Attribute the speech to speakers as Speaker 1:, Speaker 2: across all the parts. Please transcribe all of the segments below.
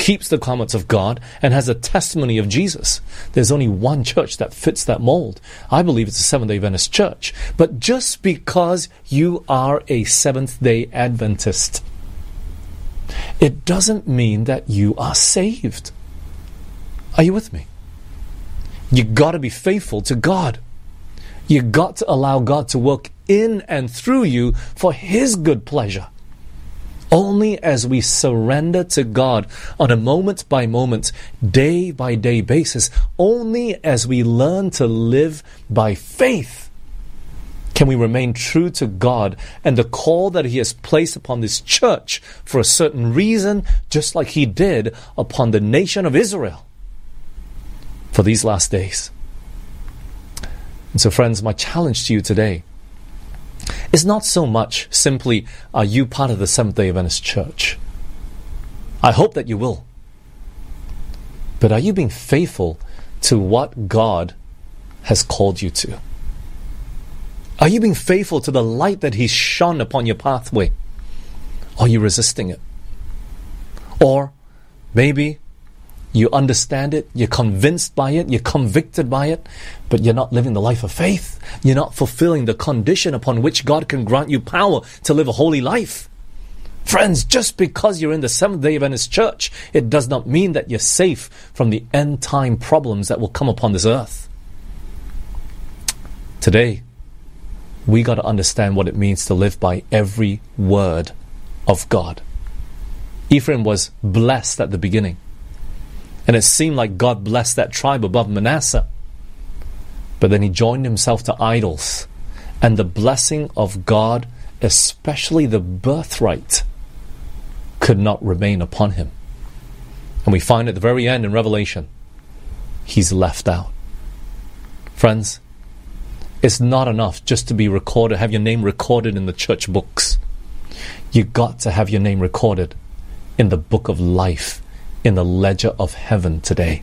Speaker 1: keeps the commandments of God, and has a testimony of Jesus. There's only one church that fits that mold. I believe it's the Seventh-day Adventist Church. But just because you are a Seventh-day Adventist, it doesn't mean that you are saved. Are you with me? You got to be faithful to God. You got to allow God to work in and through you for His good pleasure. Only as we surrender to God on a moment-by-moment, day-by-day basis, only as we learn to live by faith, can we remain true to God and the call that He has placed upon this church for a certain reason, just like He did upon the nation of Israel for these last days. And so, friends, my challenge to you today is not so much simply, are you part of the Seventh-day Adventist Church? I hope that you will. But are you being faithful to what God has called you to? Are you being faithful to the light that He's shone upon your pathway? Or are you resisting it? Or maybe you understand it, you're convinced by it, you're convicted by it, but you're not living the life of faith. You're not fulfilling the condition upon which God can grant you power to live a holy life. Friends, just because you're in the Seventh-day Adventist Church, it does not mean that you're safe from the end-time problems that will come upon this earth. Today, we got to understand what it means to live by every word of God. Ephraim was blessed at the beginning. And it seemed like God blessed that tribe above Manasseh. But then he joined himself to idols. And the blessing of God, especially the birthright, could not remain upon him. And we find at the very end in Revelation, he's left out. Friends, it's not enough just to be recorded, have your name recorded in the church books. You got to have your name recorded in the book of life, in the ledger of heaven today.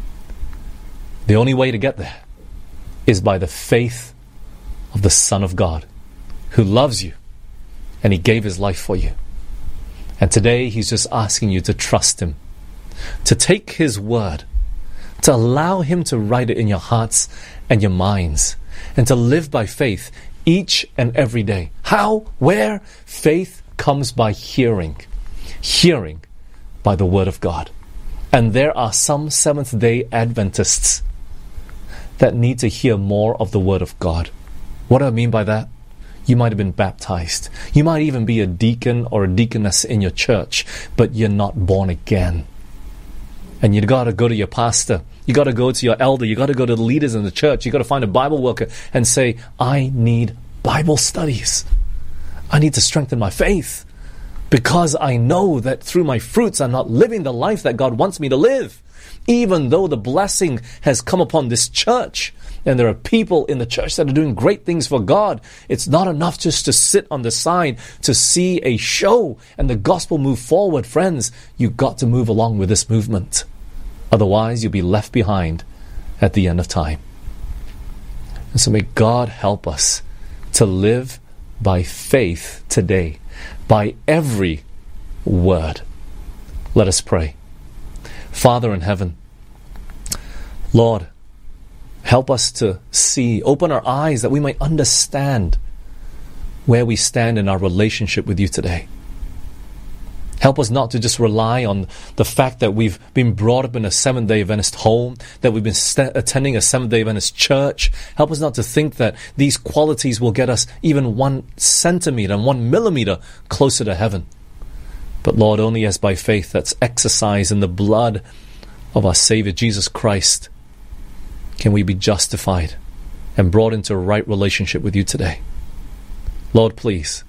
Speaker 1: The only way to get there is by the faith of the Son of God, who loves you, and He gave His life for you. And today He's just asking you to trust Him, to take His word, to allow Him to write it in your hearts and your minds, and to live by faith each and every day. How? Where? Faith comes by hearing. Hearing by the Word of God. And there are some Seventh-day Adventists that need to hear more of the Word of God. What do I mean by that? You might have been baptized. You might even be a deacon or a deaconess in your church, but you're not born again. And you got to go to your pastor. You got to go to your elder. You got to go to the leaders in the church. You got to find a Bible worker and say, I need Bible studies. I need to strengthen my faith, because I know that through my fruits I'm not living the life that God wants me to live. Even though the blessing has come upon this church, and there are people in the church that are doing great things for God, it's not enough just to sit on the side to see a show and the gospel move forward. Friends, you've got to move along with this movement. Otherwise, you'll be left behind at the end of time. And so may God help us to live by faith today, by every word. Let us pray. Father in heaven, Lord, help us to see, open our eyes that we might understand where we stand in our relationship with you today. Help us not to just rely on the fact that we've been brought up in a Seventh-day Adventist home, that we've been attending a Seventh-day Adventist church. Help us not to think that these qualities will get us even 1 centimeter and 1 millimeter closer to heaven. But Lord, only as by faith that's exercised in the blood of our Savior Jesus Christ can we be justified and brought into a right relationship with you today. Lord, please,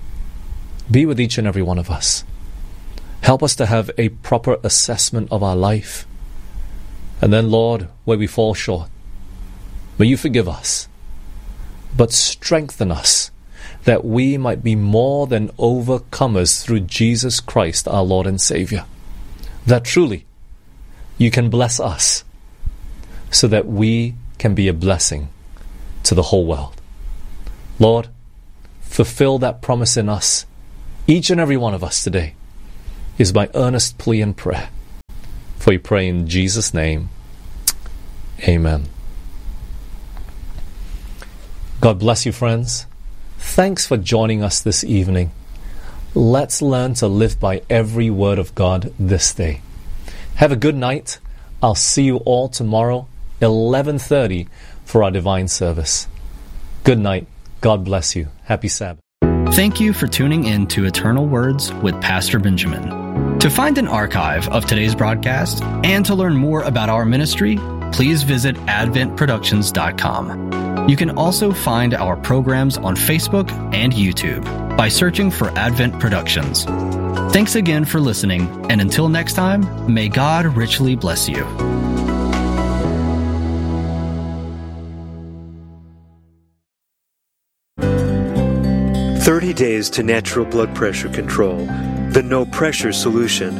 Speaker 1: be with each and every one of us. Help us to have a proper assessment of our life. And then, Lord, where we fall short, may you forgive us, but strengthen us that we might be more than overcomers through Jesus Christ, our Lord and Savior. That truly you can bless us so that we can be a blessing to the whole world. Lord, fulfill that promise in us, each and every one of us today, is my earnest plea and prayer. For we pray in Jesus' name. Amen. God bless you, friends. Thanks for joining us this evening. Let's learn to live by every word of God this day. Have a good night. I'll see you all tomorrow, 11:30, for our divine service. Good night. God bless you. Happy Sabbath.
Speaker 2: Thank you for tuning in to Eternal Words with Pastor Benjamin. To find an archive of today's broadcast and to learn more about our ministry, please visit adventproductions.com. You can also find our programs on Facebook and YouTube by searching for Advent Productions. Thanks again for listening, and until next time, may God richly bless you.
Speaker 3: "30 Days to Natural Blood Pressure Control, the No Pressure Solution."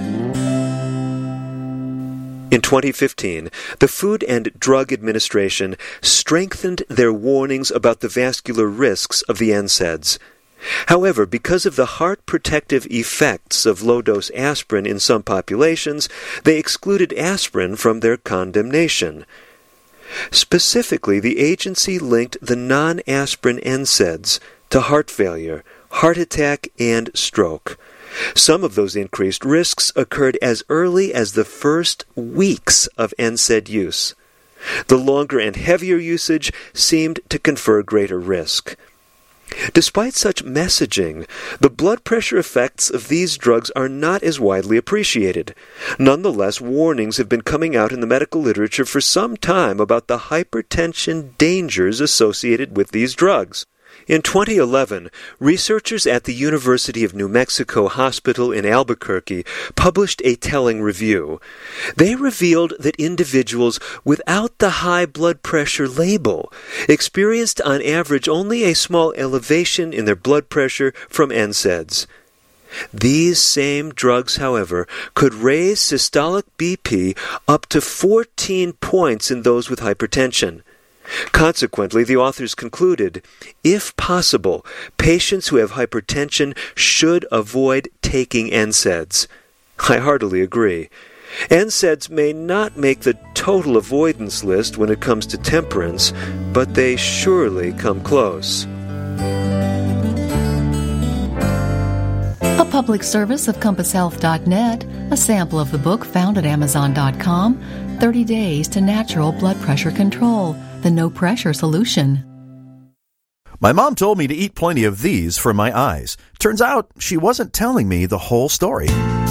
Speaker 3: In 2015, the Food and Drug Administration strengthened their warnings about the vascular risks of the NSAIDs. However, because of the heart protective effects of low-dose aspirin in some populations, they excluded aspirin from their condemnation. Specifically, the agency linked the non-aspirin NSAIDs to heart failure, heart attack, and stroke. Some of those increased risks occurred as early as the first weeks of NSAID use. The longer and heavier usage seemed to confer greater risk. Despite such messaging, the blood pressure effects of these drugs are not as widely appreciated. Nonetheless, warnings have been coming out in the medical literature for some time about the hypertension dangers associated with these drugs. In 2011, researchers at the University of New Mexico Hospital in Albuquerque published a telling review. They revealed that individuals without the high blood pressure label experienced on average only a small elevation in their blood pressure from NSAIDs. These same drugs, however, could raise systolic BP up to 14 points in those with hypertension. Consequently, the authors concluded, if possible, patients who have hypertension should avoid taking NSAIDs. I heartily agree. NSAIDs may not make the total avoidance list when it comes to temperance, but they surely come close.
Speaker 4: A public service of CompassHealth.net, a sample of the book found at Amazon.com, 30 Days to Natural Blood Pressure Control, the No Pressure Solution.
Speaker 5: My mom told me to eat plenty of these for my eyes. Turns out she wasn't telling me the whole story.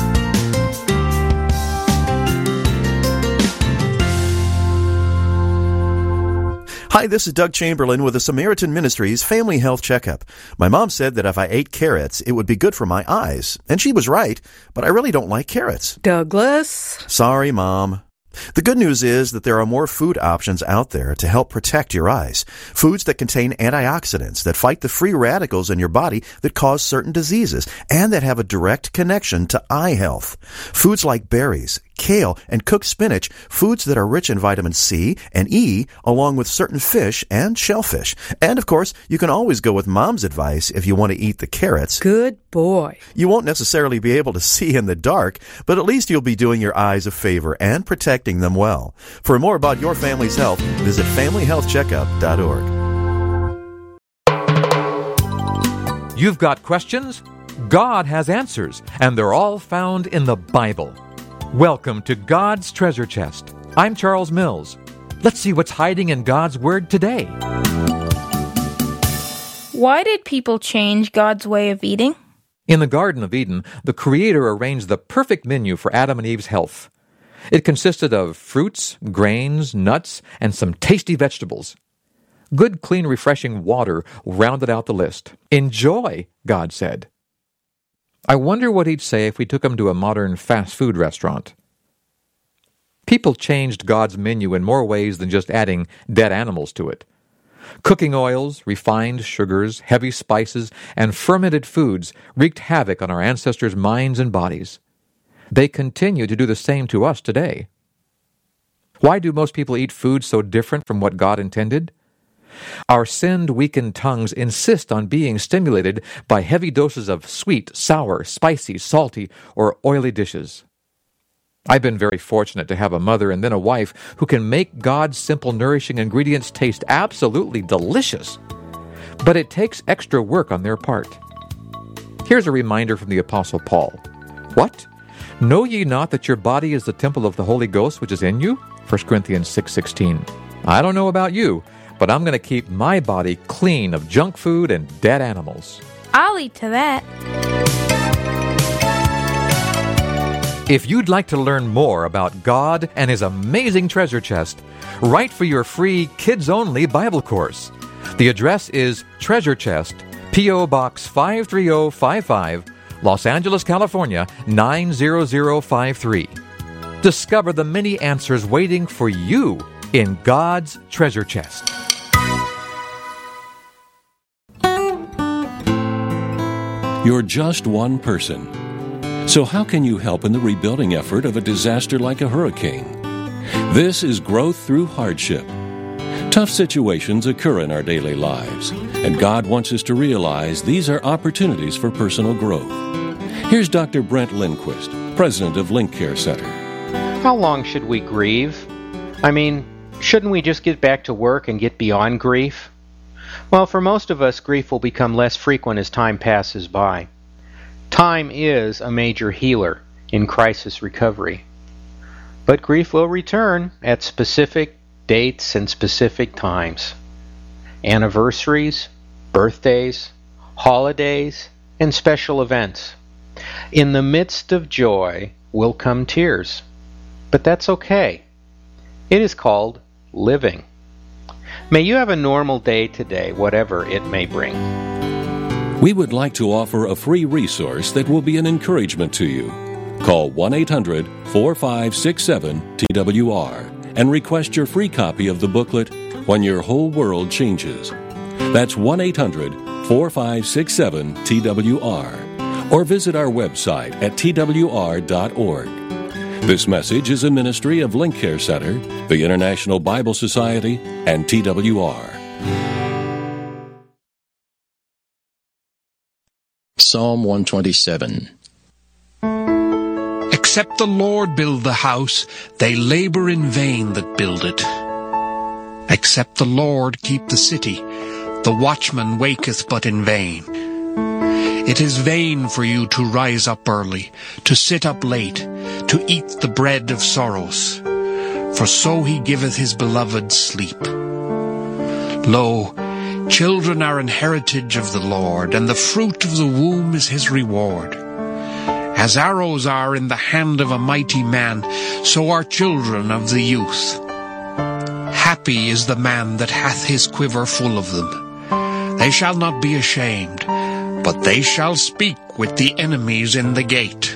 Speaker 5: Hi, this is Doug Chamberlain with the Samaritan Ministries Family Health Checkup. My mom said that if I ate carrots, it would be good for my eyes. And she was right, but I really don't like carrots.
Speaker 6: Douglas?
Speaker 5: Sorry, Mom. The good news is that there are more food options out there to help protect your eyes. Foods that contain antioxidants that fight the free radicals in your body that cause certain diseases and that have a direct connection to eye health. Foods like berries, kale, and cooked spinach, foods that are rich in vitamin C and E, along with certain fish and shellfish. And, of course, you can always go with Mom's advice if you want to eat the carrots.
Speaker 6: Good boy.
Speaker 5: You won't necessarily be able to see in the dark, but at least you'll be doing your eyes a favor and protecting them well. For more about your family's health, visit FamilyHealthCheckup.org.
Speaker 7: You've got questions? God has answers, and they're all found in the Bible. Welcome to God's Treasure Chest. I'm Charles Mills. Let's see what's hiding in God's Word today.
Speaker 8: Why did people change God's way of eating?
Speaker 7: In the Garden of Eden, the Creator arranged the perfect menu for Adam and Eve's health. It consisted of fruits, grains, nuts, and some tasty vegetables. Good, clean, refreshing water rounded out the list. Enjoy, God said. I wonder what he'd say if we took him to a modern fast food restaurant. People changed God's menu in more ways than just adding dead animals to it. Cooking oils, refined sugars, heavy spices, and fermented foods wreaked havoc on our ancestors' minds and bodies. They continue to do the same to us today. Why do most people eat food so different from what God intended? Our sinned, weakened tongues insist on being stimulated by heavy doses of sweet, sour, spicy, salty, or oily dishes. I've been very fortunate to have a mother and then a wife who can make God's simple, nourishing ingredients taste absolutely delicious. But it takes extra work on their part. Here's a reminder from the Apostle Paul. What? Know ye not that your body is the temple of the Holy Ghost which is in you? 1 Corinthians 6:16. I don't know about you, but I'm going to keep my body clean of junk food and dead animals.
Speaker 8: I'll eat to that.
Speaker 7: If you'd like to learn more about God and His amazing treasure chest, write for your free kids-only Bible course. The address is Treasure Chest, P.O. Box 53055, Los Angeles, California, 90053. Discover the many answers waiting for you in God's treasure chest.
Speaker 9: You're just one person. So how can you help in the rebuilding effort of a disaster like a hurricane? This is growth through hardship. Tough situations occur in our daily lives, and God wants us to realize these are opportunities for personal growth. Here's Dr. Brent Lindquist, president of Link Care Center.
Speaker 10: How long should we grieve? I mean, shouldn't we just get back to work and get beyond grief? Well, for most of us, grief will become less frequent as time passes by. Time is a major healer in crisis recovery. But grief will return at specific dates and specific times. Anniversaries, birthdays, holidays, and special events. In the midst of joy will come tears. But that's okay. It is called living. May you have a normal day today, whatever it may bring.
Speaker 9: We would like to offer a free resource that will be an encouragement to you. Call 1-800-4567-TWR and request your free copy of the booklet, When Your Whole World Changes. That's 1-800-4567-TWR. Or visit our website at twr.org. This message is a ministry of Link Care Center, the International Bible Society, and TWR.
Speaker 11: Psalm 127.
Speaker 12: Except the Lord build the house, they labor in vain that build it. Except the Lord keep the city, the watchman waketh but in vain. It is vain for you to rise up early, to sit up late, to eat the bread of sorrows. For so he giveth his beloved sleep. Lo, children are an heritage of the Lord, and the fruit of the womb is his reward. As arrows are in the hand of a mighty man, so are children of the youth. Happy is the man that hath his quiver full of them. They shall not be ashamed, but they shall speak with the enemies in the gate.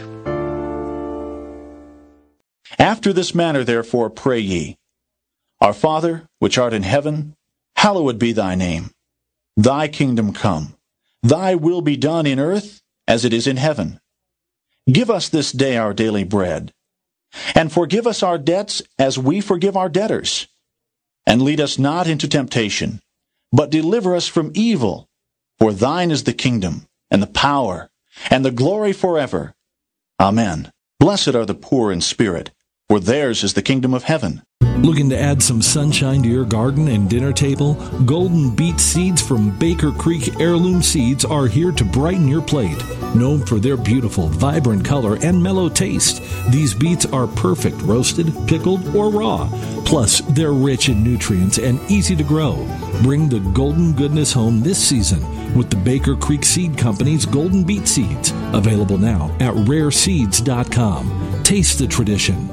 Speaker 13: After this manner therefore pray ye, Our Father, which art in heaven, hallowed be thy name. Thy kingdom come. Thy will be done in earth as it is in heaven. Give us this day our daily bread. And forgive us our debts as we forgive our debtors. And lead us not into temptation, but deliver us from evil. For thine is the kingdom, and the power, and the glory forever. Amen. Blessed are the poor in spirit, for theirs is the kingdom of heaven.
Speaker 14: Looking to add some sunshine to your garden and dinner table? Golden beet seeds from Baker Creek Heirloom Seeds are here to brighten your plate. Known for their beautiful, vibrant color and mellow taste, these beets are perfect roasted, pickled, or raw. Plus, they're rich in nutrients and easy to grow. Bring the golden goodness home this season with the Baker Creek Seed Company's Golden Beet Seeds. Available now at rareseeds.com. Taste the tradition.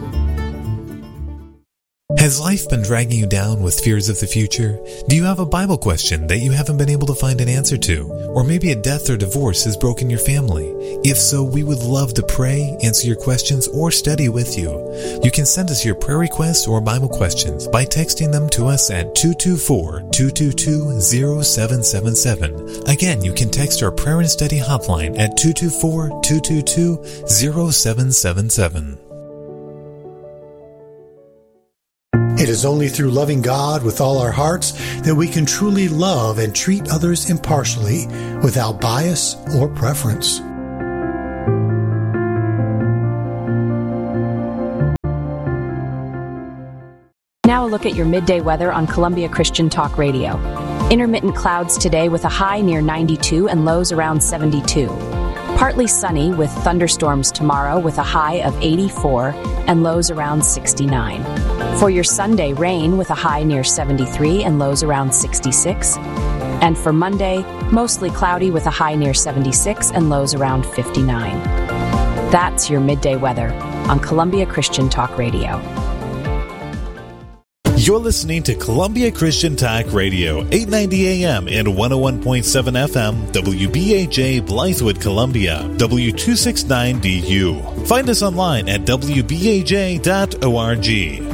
Speaker 15: Has life been dragging you down with fears of the future? Do you have a Bible question that you haven't been able to find an answer to? Or maybe a death or divorce has broken your family? If so, we would love to pray, answer your questions, or study with you. You can send us your prayer requests or Bible questions by texting them to us at 224-222-0777. Again, you can text our prayer and study hotline at 224-222-0777.
Speaker 16: It is only through loving God with all our hearts that we can truly love and treat others impartially without bias or preference.
Speaker 17: a look at your midday weather on Columbia Christian Talk Radio. Intermittent clouds today with a high near 92 and lows around 72. Partly sunny with thunderstorms tomorrow with a high of 84 and lows around 69. For your Sunday, rain with a high near 73 and lows around 66. And for Monday, mostly cloudy with a high near 76 and lows around 59. That's your midday weather on Columbia Christian Talk Radio.
Speaker 15: You're listening to Columbia Christian Talk Radio, 890 AM and 101.7 FM, WBAJ Blythewood, Columbia, W269DU. Find us online at WBAJ.org.